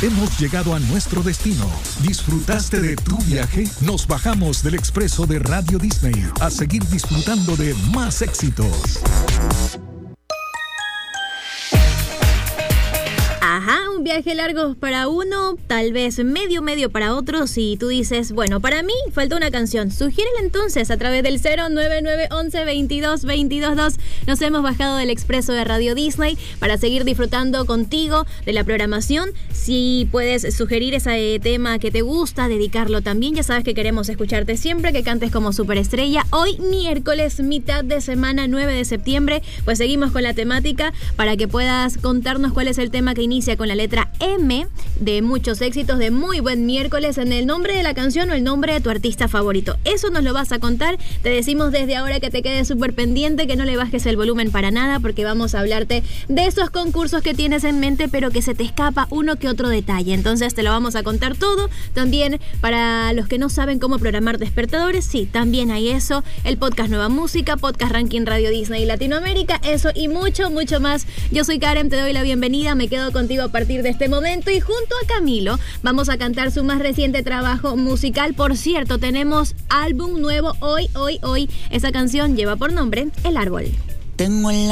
Hemos llegado a nuestro destino. ¿Disfrutaste de tu viaje? Nos bajamos del expreso de Radio Disney a seguir disfrutando de más éxitos. Ajá, un viaje largo para uno, tal vez medio para otros. Y tú dices, bueno, para mí falta una canción. Sugiérela entonces a través del 09911-22-22-2. Nos hemos bajado del expreso de Radio Disney para seguir disfrutando contigo de la programación. Si puedes sugerir ese tema que te gusta, dedicarlo también. Ya sabes que queremos escucharte siempre, que cantes como superestrella. Hoy, miércoles, mitad de semana, 9 de septiembre, pues seguimos con la temática para que puedas contarnos cuál es el tema que inicia con la letra M, de muchos éxitos, de muy buen miércoles, en el nombre de la canción o el nombre de tu artista favorito. Eso nos lo vas a contar. Te decimos desde ahora que te quedes súper pendiente, que no le bajes el volumen para nada, porque vamos a hablarte de esos concursos que tienes en mente, pero que se te escapa uno que otro detalle. Entonces te lo vamos a contar todo. También para los que no saben cómo programar despertadores, sí, también hay eso. El podcast Nueva Música, podcast Ranking Radio Disney Latinoamérica, eso y mucho más. Yo soy Karen, te doy la bienvenida. Me quedo contigo a partir de este momento y junto a Camilo vamos a cantar su más reciente trabajo musical. Por cierto, tenemos álbum nuevo hoy. Esa canción lleva por nombre El Árbol. Tengo en la